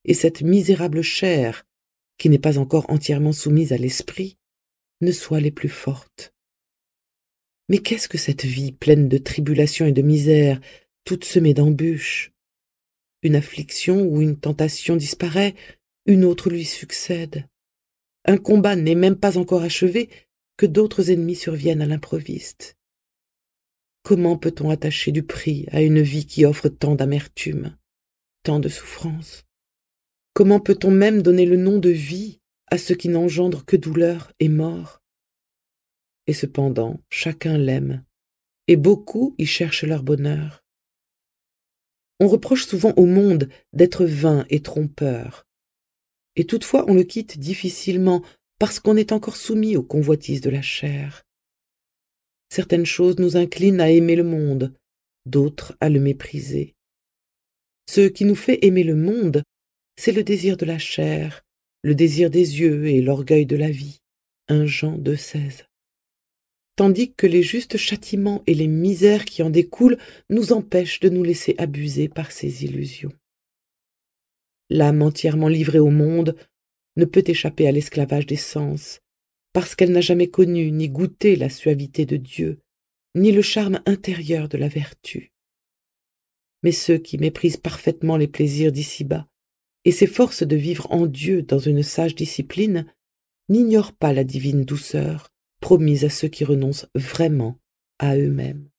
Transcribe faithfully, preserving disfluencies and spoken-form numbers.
et cette misérable chair, qui n'est pas encore entièrement soumise à l'esprit, ne soient les plus fortes. Mais qu'est-ce que cette vie pleine de tribulations et de misères, toute semée d'embûches? Une affliction ou une tentation disparaît, une autre lui succède. Un combat n'est même pas encore achevé que d'autres ennemis surviennent à l'improviste. Comment peut-on attacher du prix à une vie qui offre tant d'amertume, tant de souffrance? Comment peut-on même donner le nom de vie à ce qui n'engendre que douleur et mort? Et cependant, chacun l'aime, et beaucoup y cherchent leur bonheur. On reproche souvent au monde d'être vain et trompeur, et toutefois on le quitte difficilement parce qu'on est encore soumis aux convoitises de la chair. Certaines choses nous inclinent à aimer le monde, d'autres à le mépriser. Ce qui nous fait aimer le monde, c'est le désir de la chair, le désir des yeux et l'orgueil de la vie. un Jean deux seize. Tandis que les justes châtiments et les misères qui en découlent nous empêchent de nous laisser abuser par ces illusions. L'âme entièrement livrée au monde ne peut échapper à l'esclavage des sens, parce qu'elle n'a jamais connu ni goûté la suavité de Dieu, ni le charme intérieur de la vertu. Mais ceux qui méprisent parfaitement les plaisirs d'ici-bas et s'efforcent de vivre en Dieu dans une sage discipline n'ignorent pas la divine douceur promise à ceux qui renoncent vraiment à eux-mêmes.